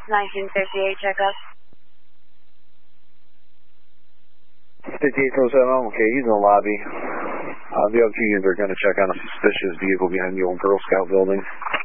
1958 checkup. 5807, okay, he's in the lobby. The other two units are going to check on a suspicious vehicle behind the old Girl Scout building.